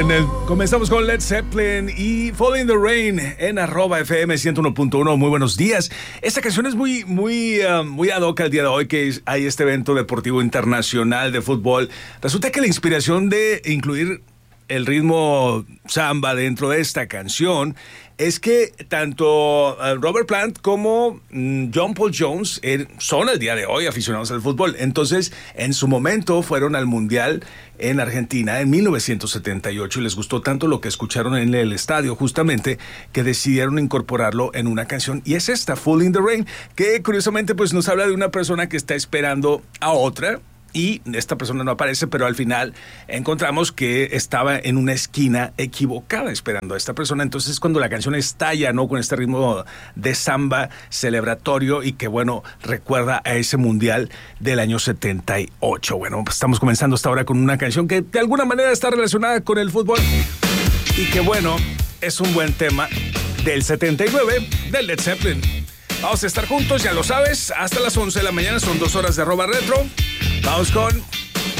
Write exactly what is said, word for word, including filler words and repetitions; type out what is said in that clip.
Zeppelin. Comenzamos con Led Zeppelin y Fall in the Rain en arroba F M ciento uno punto uno. Muy buenos días. Esta canción es muy, muy, uh, muy ad hoc al día de hoy, que hay este evento deportivo internacional de fútbol. Resulta que la inspiración de incluir el ritmo samba dentro de esta canción es que tanto Robert Plant como John Paul Jones son al día de hoy aficionados al fútbol. Entonces, en su momento fueron al Mundial en Argentina en mil novecientos setenta y ocho y les gustó tanto lo que escucharon en el estadio justamente que decidieron incorporarlo en una canción, y es esta, Fall in the Rain, que curiosamente pues nos habla de una persona que está esperando a otra. Y esta persona no aparece, pero al final encontramos que estaba en una esquina equivocada esperando a esta persona. Entonces, cuando la canción estalla, ¿no?, con este ritmo de samba celebratorio y que, bueno, recuerda a ese mundial del año setenta y ocho. Bueno, pues estamos comenzando hasta ahora con una canción que de alguna manera está relacionada con el fútbol y que, bueno, es un buen tema del setenta y nueve de Led Zeppelin. Vamos a estar juntos, ya lo sabes, hasta las once de la mañana. Son dos horas de arroba retro. Vamos con